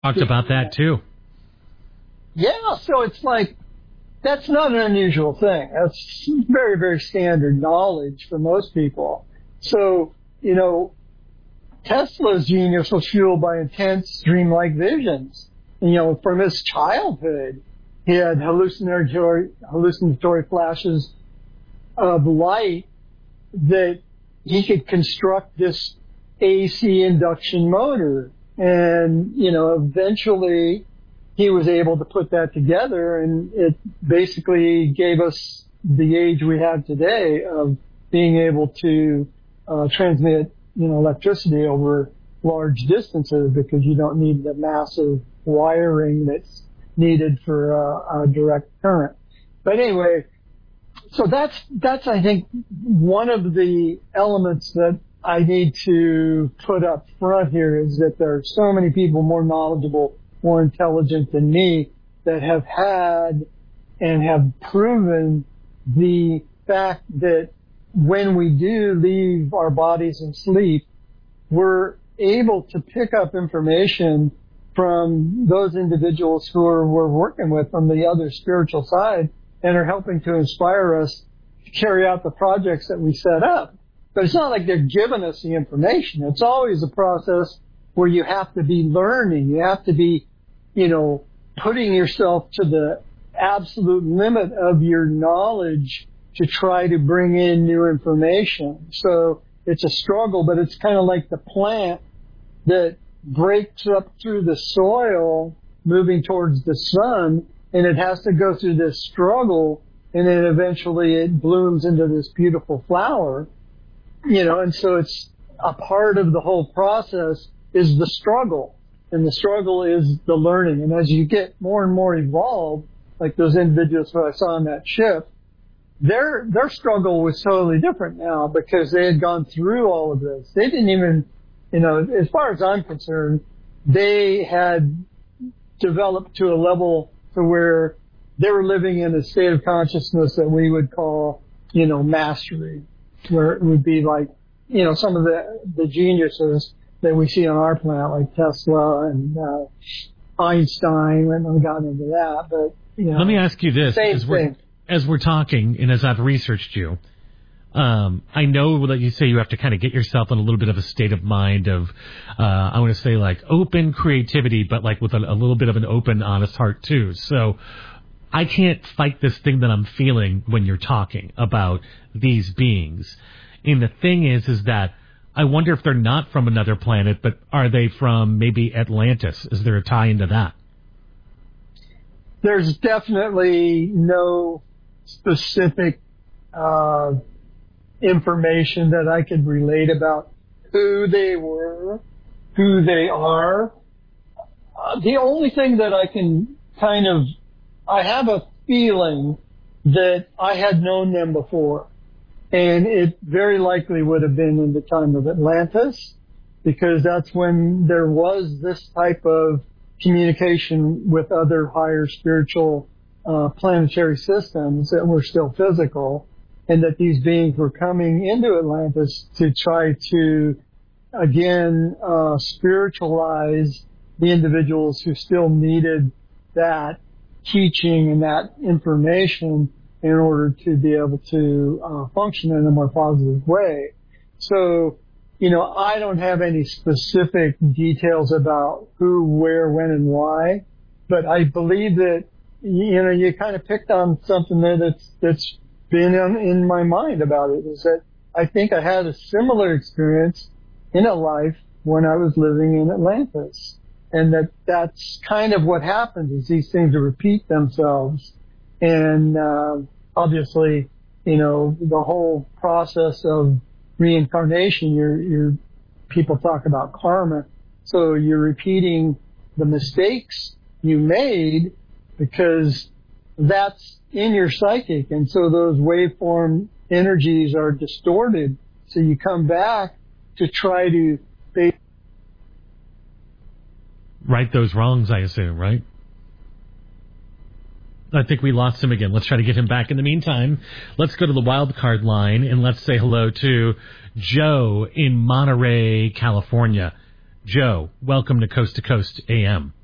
Talked about that too. Yeah, so it's like, that's not an unusual thing. That's very, very standard knowledge for most people. So, Tesla's genius was fueled by intense dreamlike visions. And, from his childhood, he had hallucinatory flashes of light that he could construct this AC induction motor. And, eventually he was able to put that together, and it basically gave us the age we have today of being able to transmit, electricity over large distances, because you don't need the massive wiring that's needed for a direct current. But anyway, so that's I think one of the elements that I need to put up front here, is that there are so many people more knowledgeable, more intelligent than me, that have had and have proven the fact that when we do leave our bodies in sleep, we're able to pick up information from those individuals who we're working with from the other spiritual side, and are helping to inspire us to carry out the projects that we set up. But it's not like they're giving us the information. It's always a process where you have to be learning. You have to be, putting yourself to the absolute limit of your knowledge to try to bring in new information. So it's a struggle, but it's kind of like the plant that breaks up through the soil moving towards the sun, and it has to go through this struggle, and then eventually it blooms into this beautiful flower. And so it's a part of the whole process is the struggle, and the struggle is the learning. And as you get more and more evolved, like those individuals who I saw on that ship, their struggle was totally different now, because they had gone through all of this. They didn't even, as far as I'm concerned, they had developed to a level to where they were living in a state of consciousness that we would call, mastery, where it would be like, some of the geniuses that we see on our planet, like Tesla and Einstein, and we got into that. But, let me ask you this. Same As we're talking, and as I've researched you, I know that you say you have to kind of get yourself in a little bit of a state of mind of, I want to say like open creativity, but like with a little bit of an open, honest heart too. So I can't fight this thing that I'm feeling when you're talking about these beings. And the thing is that I wonder if they're not from another planet, but are they from maybe Atlantis? Is there a tie into that? There's definitely no specific information that I could relate about who they were, who they are. The only thing that I can I have a feeling that I had known them before, and it very likely would have been in the time of Atlantis, because that's when there was this type of communication with other higher spiritual planetary systems that were still physical, and that these beings were coming into Atlantis to try to, again, spiritualize the individuals who still needed that teaching and that information in order to be able to function in a more positive way. So, I don't have any specific details about who, where, when, and why, but I believe that, you kind of picked on something that's been in my mind about it, is that I think I had a similar experience in a life when I was living in Atlantis. And that's kind of what happens, is these things repeat themselves. And obviously, the whole process of reincarnation, your people talk about karma. So you're repeating the mistakes you made, because that's in your psychic. And so those waveform energies are distorted. So you come back to try to right those wrongs, I assume, right? I think we lost him again. Let's try to get him back. In the meantime, let's go to the wild card line and let's say hello to Joe in Monterey, California. Joe, welcome to Coast AM.